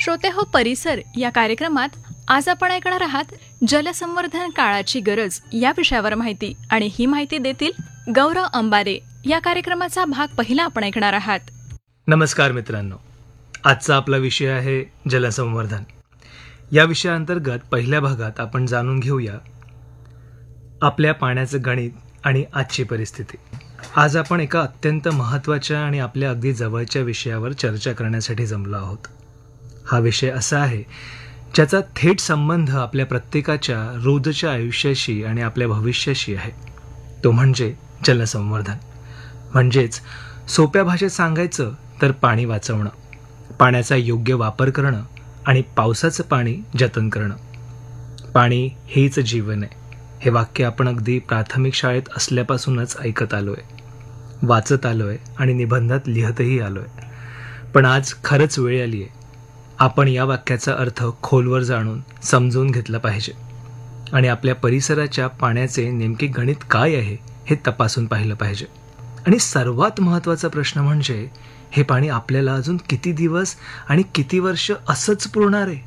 श्रोते हो, परिसर या कार्यक्रमात आज आपण ऐकणार आहात जलसंवर्धन काळाची गरज या विषयावर माहिती, आणि ही माहिती देतील गौरव अंबारे. या कार्यक्रमाचा भाग पहिला आपण ऐकणार आहात. नमस्कार मित्रांनो, आजचा आपला विषय आहे जलसंवर्धन. या विषयाअंतर्गत पहिल्या भागात आपण जाणून घेऊया आपल्या पाण्याचं गणित आणि आजची परिस्थिती. आज आपण एका अत्यंत महत्त्वाच्या आणि आपल्या अगदी जवळच्या विषयावर चर्चा करण्यासाठी जमलो आहोत. हा विषय असा आहे ज्याचा थेट संबंध आपल्या प्रत्येकाच्या रोजच्या आयुष्याशी आणि आपल्या भविष्याशी आहे. तो म्हणजे जलसंवर्धन. म्हणजेच सोप्या भाषेत सांगायचं तर पाणी वाचवणं, पाण्याचा योग्य वापर करणं आणि पावसाचं पाणी जतन करणं. पाणी हेच जीवन आहे, हे वाक्य आपण अगदी प्राथमिक शाळेत असल्यापासूनच ऐकत आलोय, वाचत आलोय आणि निबंधात लिहतही आलोय. पण आज खरंच वेळ आली आहे आपण या वाक्याचा अर्थ खोलवर जाणून समजून घेतला पाहिजे आणि आपल्या परिसराच्या पाण्याचे नेमके गणित काय आहे हे तपासून पाहिलं पाहिजे. आणि सर्वात महत्त्वाचा प्रश्न म्हणजे हे पाणी आपल्याला अजून किती दिवस आणि किती वर्ष असंच पुरणार आहे?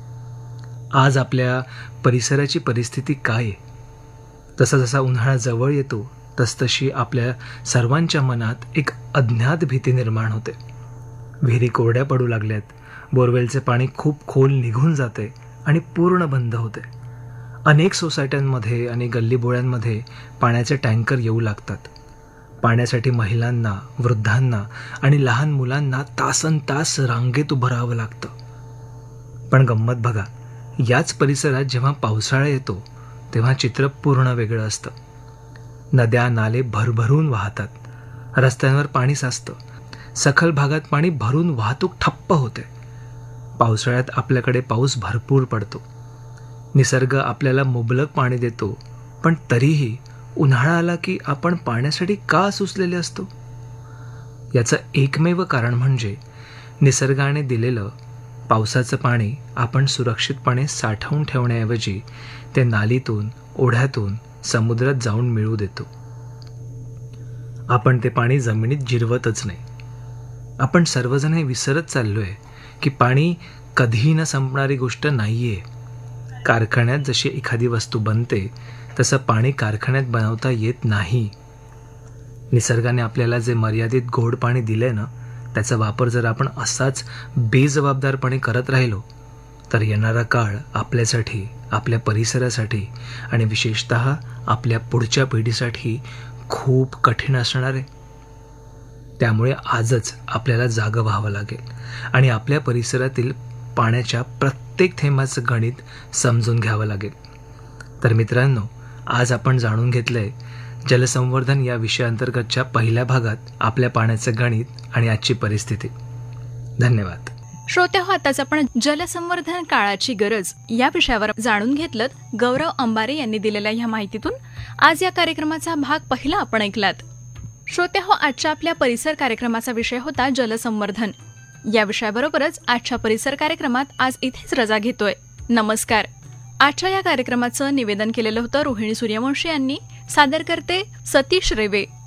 आज आपल्या परिसराची परिस्थिती काय आहे? तसा जसा उन्हाळा जवळ येतो तसतशी आपल्या सर्वांच्या मनात एक अज्ञात भीती निर्माण होते. विहिरी कोरड्या पडू लागल्यात, बोरवेलचे पाणी खूप खोल निघून जाते आणि पूर्ण बंद होते. अनेक सोसायट्यांमध्ये आणि गल्लीबोळ्यांमध्ये पाण्याचे टँकर येऊ लागतात. पाण्यासाठी महिलांना, वृद्धांना आणि लहान मुलांना तासनतास रांगेत उभं राहावं लागतं. पण गंमत बघा, याच परिसरात जेव्हा पावसाळा येतो तेव्हा चित्र पूर्ण वेगळं असतं. नद्या नाले भरभरून वाहतात, रस्त्यांवर पाणी साचतं, सखल भागात पाणी भरून वाहतूक ठप्प होते. पावसाळ्यात आपल्याकडे पाऊस भरपूर पडतो, निसर्ग आपल्याला मुबलक पाणी देतो, पण तरीही उन्हाळा आला की आपण पाण्यासाठी का सुचलेले असतो? याचं एकमेव कारण म्हणजे निसर्गाने दिलेलं पावसाचं पाणी आपण सुरक्षितपणे साठवून ठेवण्याऐवजी ते नालीतून, ओढ्यातून, समुद्रात जाऊन मिळू देतो. आपण ते पाणी जमिनीत जिरवतच नाही. आपण सर्वजण हे विसरत चाललोय की पाणी कधीही न संपणारी गोष्ट नाहीये. कारखान्यात जशी एखादी वस्तू बनते तसं पाणी कारखान्यात बनवता येत नाही. निसर्गाने आपल्याला जे मर्यादित गोड पाणी दिलंय ना, त्याचा वापर जर आपण असाच बेजबाबदारपणे करत राहिलो तर येणारा काळ आपल्यासाठी, आपल्या परिसरासाठी आणि विशेषतः आपल्या पुढच्या पिढीसाठी खूप कठीण असणार आहे. त्यामुळे आजच आपल्याला जागं व्हावं लागेल आणि आपल्या परिसरातील पाण्याच्या प्रत्येक थेंबाचं गणित समजून घ्यावं लागेल. तर मित्रांनो, आज आपण जाणून घेतलंय जलसंवर्धन या विषयाअंतर्गतच्या पहिल्या भागात आपल्या पाण्याचं गणित आणि आजची परिस्थिती. धन्यवाद. श्रोते हो, आताच आपण जलसंवर्धन काळाची गरज या विषयावर जाणून घेतलं गौरव अंबारे यांनी दिलेल्या ह्या माहितीतून. आज या कार्यक्रमाचा भाग पहिला आपण ऐकलात. श्रोते हो, आजच्या आपल्या परिसर कार्यक्रमाचा विषय होता जलसंवर्धन. या विषयाबरोबरच आजच्या परिसर कार्यक्रमात आज इथेच रजा घेतोय. नमस्कार. आजच्या या कार्यक्रमाचं निवेदन केलेलं होतं रोहिणी सूर्यवंशी यांनी. सादर करते सतीश रेवे.